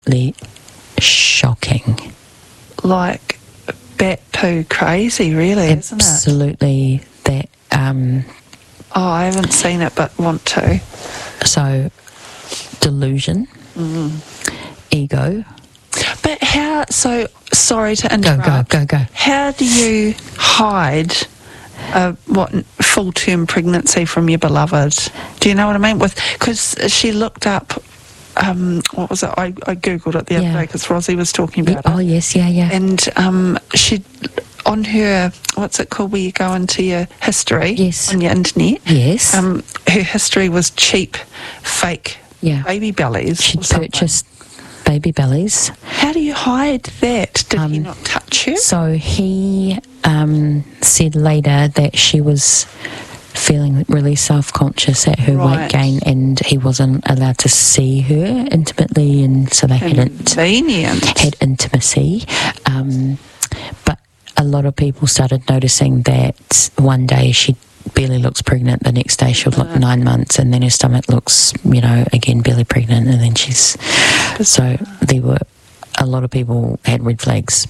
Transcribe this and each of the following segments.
absolutely shocking. Like, bat poo crazy, really, isn't it? Absolutely. That, Oh, I haven't seen it, but want to. so, delusion, ego. But how, so, sorry to interrupt. Go. How do you hide full-term pregnancy from your beloved? Do you know what I mean? Because she looked up, what was it? I Googled it the other day because Rosie was talking about it. Oh, yes, yeah. And she, on her, what's it called, where you go into your history on your internet? Yes. Her history was cheap, fake baby bellies. She'd purchased baby bellies. How do you hide that? Did he not touch her? So he said later that she was feeling really self-conscious at her weight gain, and he wasn't allowed to see her intimately, and so they had intimacy. But a lot of people started noticing that one day she barely looks pregnant, the next day she'll look 9 months, and then her stomach looks, again barely pregnant, and then she's... So there were a lot of people had red flags.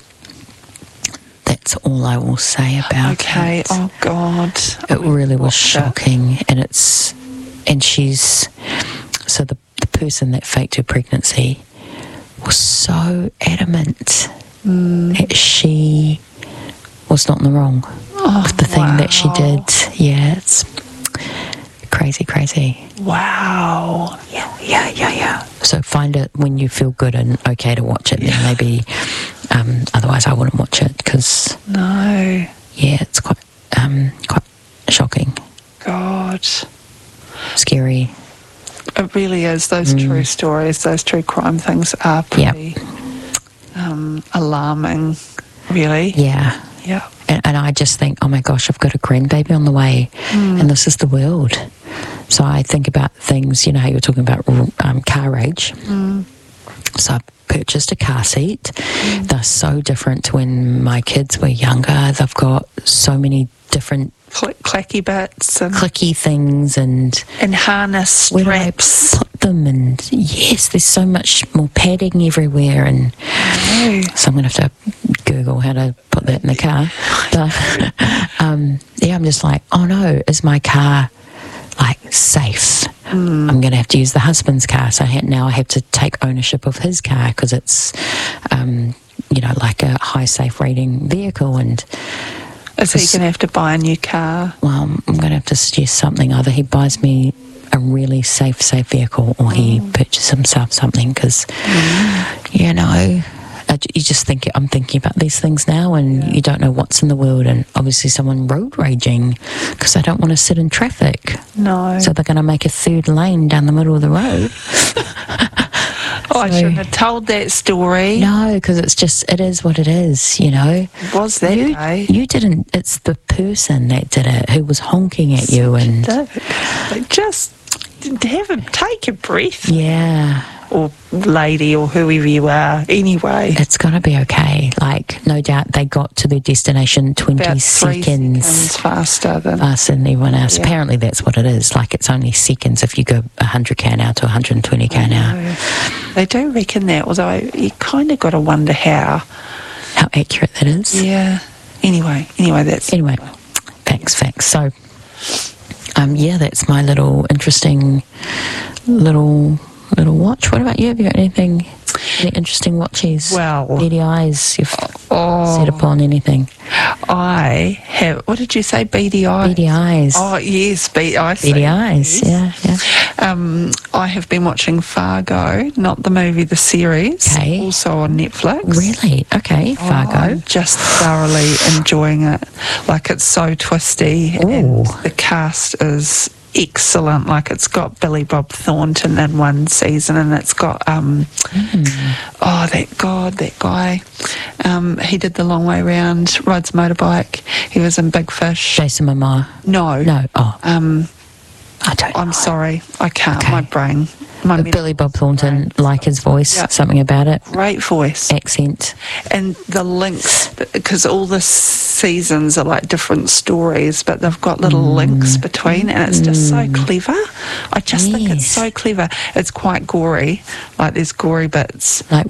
That's all I will say about it. Okay, oh God. It really was shocking, and she's... So the person that faked her pregnancy was so adamant that she was not in the wrong with the thing that she did. Yeah, it's crazy. Wow. Yeah. So find it when you feel good and okay to watch it. Then maybe, otherwise I wouldn't watch it because... No. Yeah, it's quite shocking. God. Scary. It really is. Those true stories, those true crime things are pretty alarming, really. Yeah. Yeah. And I just think, oh my gosh, I've got a grandbaby on the way, and this is the world. So I think about things, how you were talking about car age. So I purchased a car seat. They're so different to when my kids were younger. They've got so many different clacky bits and clicky things and harness straps. Where do I put them? And yes, there's so much more padding everywhere, and so I'm going to have to Google how to put that in the car. But I'm just like, oh no, is my car safe? I'm going to have to use the husband's car, so now I have to take ownership of his car because it's like a high safe rating vehicle. And is he going to have to buy a new car? Well, I'm going to have to suggest something. Either he buys me a really safe vehicle, or he purchases himself something, because you just think, I'm thinking about these things now, and you don't know what's in the world. And obviously someone road raging because they don't want to sit in traffic. No. So they're going to make a third lane down the middle of the road. I shouldn't have told that story. No, because it is what it is, It was that day. You didn't, it's the person that did it who was honking at you, and... Just have him take a breath. Yeah. Or lady, or whoever you are, anyway. It's going to be okay. No doubt they got to their destination 20 about 3 seconds faster than anyone else. Yeah. Apparently that's what it is. It's only seconds if you go 100 km an hour to 120 km an hour. They do reckon that, although you kind of got to wonder how accurate that is. Yeah. Anyway, facts. So, that's my little interesting little watch. What about you? Have you got any interesting watches? Well, beady eyes you've set upon anything? I have. What did you say? Beady eyes. Beady eyes. Oh yes, beady eyes. Yes. Yeah. I have been watching Fargo, not the movie, the series. Okay. Also on Netflix. Really? Okay. Fargo. I'm just thoroughly enjoying it. It's so twisty, and the cast is excellent. It's got Billy Bob Thornton in one season, and it's got that guy, he did The Long Way Round, rides a motorbike, he was in Big Fish. Jason Momoa. No. I don't know. I'm sorry, I can't. Okay. My brain Billy Bob Thornton, like his voice, something about it. Great voice. Accent. And the links, because all the seasons are like different stories, but they've got little links between, and it's just so clever. I just think it's so clever. It's quite gory, like there's gory bits. Like